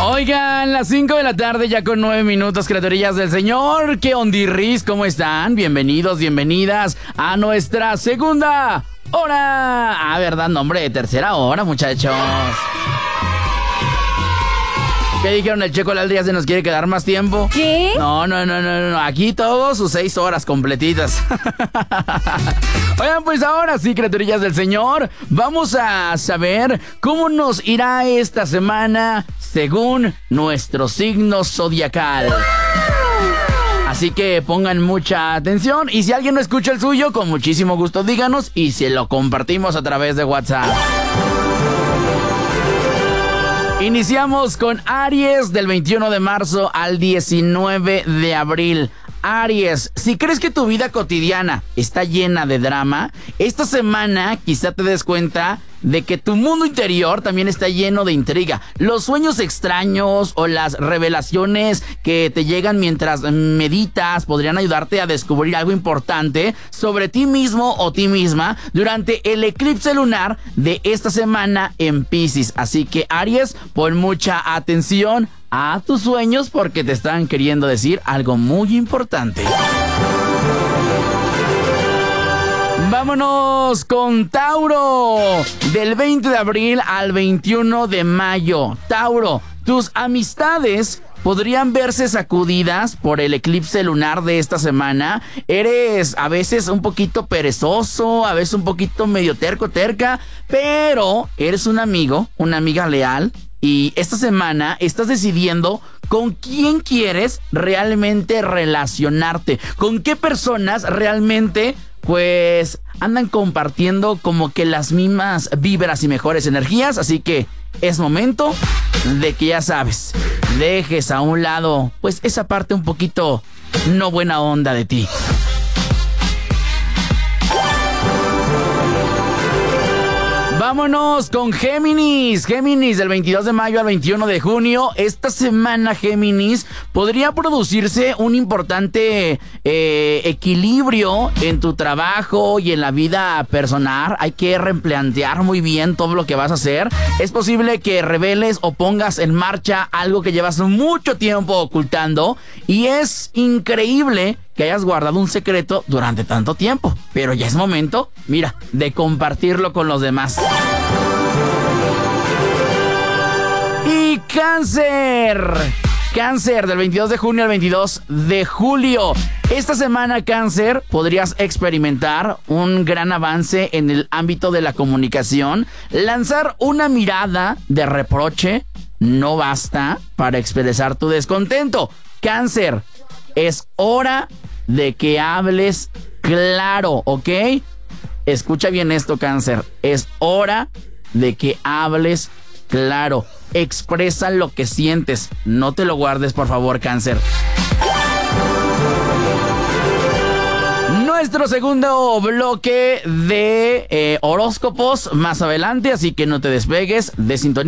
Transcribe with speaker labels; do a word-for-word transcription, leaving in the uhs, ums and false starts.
Speaker 1: Oigan, las cinco de la tarde ya con nueve minutos, criaturillas del Señor. ¿Qué ondirris? ¿Cómo están? Bienvenidos, bienvenidas a nuestra segunda hora. Ah, ¿verdad? Nombre, tercera hora, muchachos. ¿Qué dijeron? El Checo Aldea se nos quiere quedar más tiempo.
Speaker 2: ¿Qué?
Speaker 1: No, no, no, no, no. Aquí todos sus seis horas completitas. Oigan, pues ahora sí, criaturillas del Señor, vamos a saber cómo nos irá esta semana según nuestro signo zodiacal. Así que pongan mucha atención y si alguien no escucha el suyo, con muchísimo gusto díganos y se lo compartimos a través de WhatsApp. Iniciamos con Aries del veintiuno de marzo al diecinueve de abril. Aries, si crees que tu vida cotidiana está llena de drama, esta semana quizá te des cuenta de que tu mundo interior también está lleno de intriga. Los sueños extraños o las revelaciones que te llegan mientras meditas podrían ayudarte a descubrir algo importante sobre ti mismo o ti misma durante el eclipse lunar de esta semana en Piscis. Así que, Aries, pon mucha atención a tus sueños porque te están queriendo decir algo muy importante. Vámonos con Tauro, del veinte de abril al veintiuno de mayo. Tauro, tus amistades podrían verse sacudidas por el eclipse lunar de esta semana. Eres a veces un poquito perezoso, a veces un poquito medio terco, terca, pero eres un amigo, una amiga leal. Y esta semana estás decidiendo con quién quieres realmente relacionarte, con qué personas realmente pues andan compartiendo como que las mismas vibras y mejores energías. Así que es momento de que, ya sabes, dejes a un lado pues esa parte un poquito no buena onda de ti. Vámonos con Géminis. Géminis, del veintidós de mayo al veintiuno de junio. Esta semana, Géminis, podría producirse un importante eh, equilibrio en tu trabajo y en la vida personal. Hay que replantear muy bien todo lo que vas a hacer. Es posible que reveles o pongas en marcha algo que llevas mucho tiempo ocultando. Y es increíble que hayas guardado un secreto durante tanto tiempo, pero ya es momento, mira, de compartirlo con los demás. Y Cáncer. Cáncer, del veintidós de junio al veintidós de julio. Esta semana, Cáncer, podrías experimentar un gran avance en el ámbito de la comunicación. Lanzar una mirada de reproche no basta para expresar tu descontento. Cáncer, es hora de que hables claro, ¿ok? Escucha bien esto, Cáncer. Es hora de que hables claro. Expresa lo que sientes. No te lo guardes, por favor, Cáncer. Nuestro segundo bloque de eh, horóscopos más adelante, así que no te despegues de sintonía.